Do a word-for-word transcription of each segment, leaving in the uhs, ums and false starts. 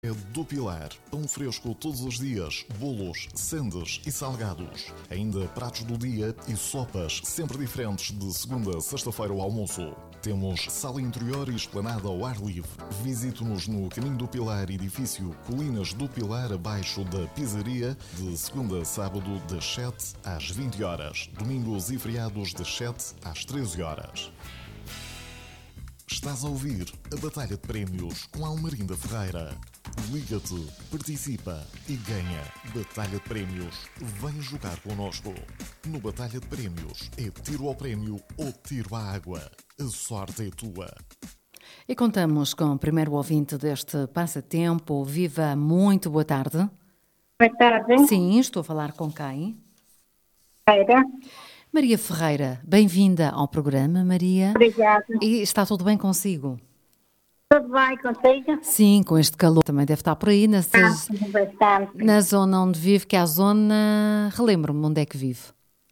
É do Pilar, pão fresco todos os dias, bolos, sandes e salgados. Ainda pratos do dia e sopas sempre diferentes de segunda a sexta-feira ao almoço. Temos sala interior e esplanada ao ar livre. Visite-nos no Caminho do Pilar, edifício Colinas do Pilar, abaixo da pizzaria, de segunda a sábado das sete às vinte horas. Domingos e feriados das sete às treze horas. Estás a ouvir a Batalha de Prémios com Almerinda Ferreira. Liga-te, participa e ganha. Batalha de Prémios. Vem jogar connosco. No Batalha de Prémios é tiro ao prémio ou tiro à água. A sorte é tua. E contamos com o primeiro ouvinte deste passatempo. Viva, muito boa tarde. Boa tarde. Sim, estou a falar com quem? Ferreira. Maria Ferreira, bem-vinda ao programa, Maria. Obrigada. E está tudo bem consigo? Tudo bem consigo? Sim, com este calor também deve estar por aí, na, Ah, bastante. na zona onde vive, que é a zona... Relembro-me onde é que vive.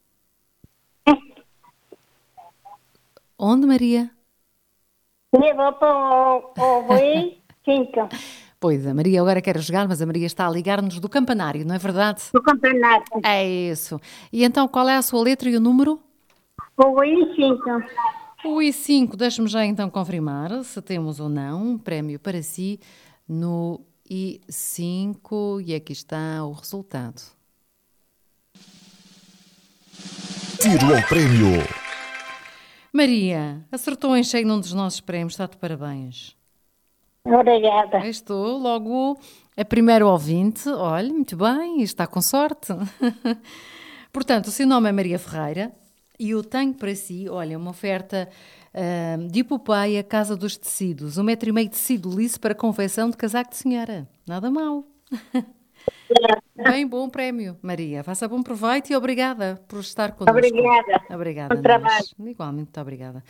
Onde, Maria? Eu vou para o, o Rui cinco, Pois, a Maria agora quer jogar, mas a Maria está a ligar-nos do campanário, não é verdade? do campeonato. É isso. E então, qual é a sua letra e o número? O Rui cinco. O I cinco, deixe-me já então confirmar se temos ou não um prémio para si no I cinco. E aqui está o resultado. Tiro ao prémio. Maria, acertou em cheio num dos nossos prémios, está de parabéns. Obrigada. Aí estou, logo a primeiro ouvinte, olha, muito bem, está com sorte. Portanto, o seu nome é Maria Ferreira e eu tenho para si, olha, uma oferta uh, de Hipopeia Casa dos Tecidos, um metro e meio de tecido liso para confecção de casaco de senhora. Nada mal. Bem bom prémio, Maria. Faça bom proveito e obrigada por estar connosco. Obrigada. Obrigada. Bom trabalho. Igualmente, muito obrigada.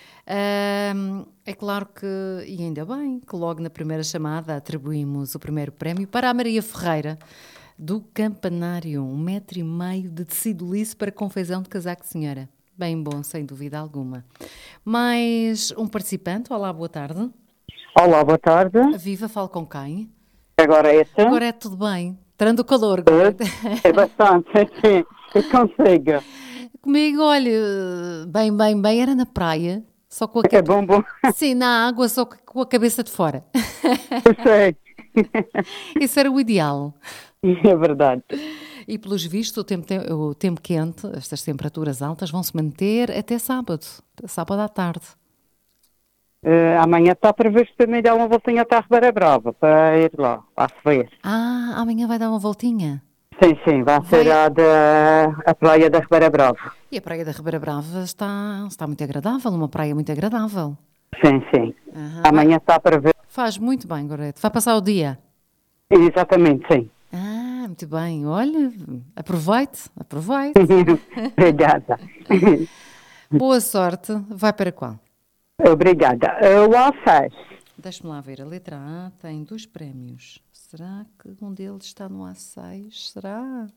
Um, é claro que, e ainda bem, que logo na primeira chamada atribuímos o primeiro prémio para a Maria Ferreira, do Campanário, um metro e meio de tecido liso para confecção de casaco de senhora. Bem bom, sem dúvida alguma. Mais um participante, olá, boa tarde. Olá, boa tarde. Viva, falo com quem? Agora é esse? Agora é tudo bem, trando o calor. É bastante, sim, eu consigo. Comigo, olha, bem, bem, bem, era na praia, só com a É cabeça... bom, bom. Sim, na água, só com a cabeça de fora. Eu sei. Isso era o ideal. É verdade. E, pelos vistos, o tempo, o tempo quente, estas temperaturas altas, vão se manter até sábado, sábado à tarde. Uh, amanhã está previsto também dar uma voltinha até a Ribeira Brava, para ir lá, a ver. Ah, amanhã vai dar uma voltinha? Sim, sim, vai, Vai- ser a, da, a praia da Ribeira Brava. E a praia da Ribeira Brava está, está muito agradável, uma praia muito agradável. Sim, sim. Aham. Amanhã está previsto. Faz muito bem, Gorete. Vai passar o dia? Exatamente, sim. Ah, muito bem. Olha, aproveite, aproveite. Obrigada. Boa sorte. Vai para qual? Obrigada. Uh, o A seis. Deixe-me lá ver. A letra A tem dois prémios. Será que um deles está no A seis? Será?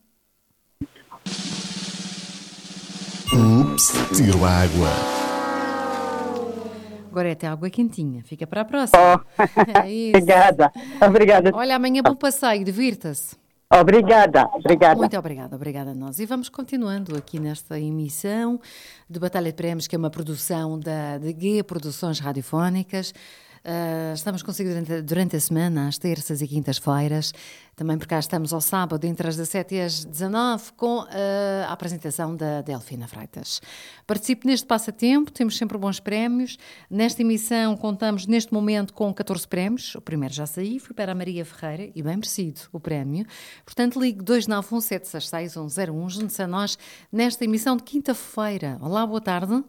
Ups, tiro à água. Agora é até água quentinha. Fica para a próxima. Oh, É isso. obrigada. Obrigada. Olha, amanhã bom passeio. Divirta-se. Obrigada. Obrigada. Muito obrigada, obrigada a nós. E vamos continuando aqui nesta emissão de Batalha de Prémios, que é uma produção da de G Produções Radiofónicas. Uh, estamos consigo durante, durante a semana, às terças e quintas-feiras. Também por cá estamos ao sábado, entre as dezassete e as dezanove, com uh, a apresentação da Delfina Freitas. Participe neste passatempo, temos sempre bons prémios. Nesta emissão contamos neste momento com catorze prémios. O primeiro já saiu, foi para a Maria Ferreira, e bem merecido o prémio. Portanto, ligue dois nove um sete seis seis um zero um, junte-se a nós nesta emissão de quinta-feira. Olá, boa tarde.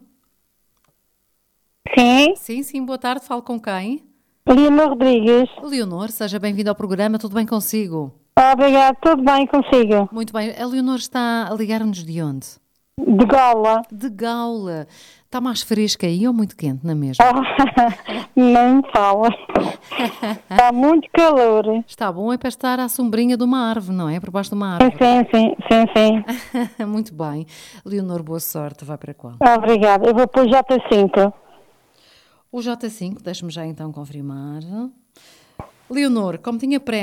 Sim. Sim, sim, boa tarde. Falo com quem? Leonor Rodrigues. Leonor, seja bem-vindo ao programa. Tudo bem consigo? Obrigada. Tudo bem consigo? Muito bem. A Leonor está a ligar-nos de onde? De Gola. De Gaula. Está mais fresca aí ou muito quente, não é mesmo? Nem me fala. Está muito calor. Está bom é para estar à sombrinha de uma árvore, não é? Por baixo de uma Sim, árvore. sim, sim, sim. Muito bem. Leonor, boa sorte. Vai para qual? Obrigada. Eu vou para o J cinco. O J cinco, deixe-me já então confirmar. Leonor, como tinha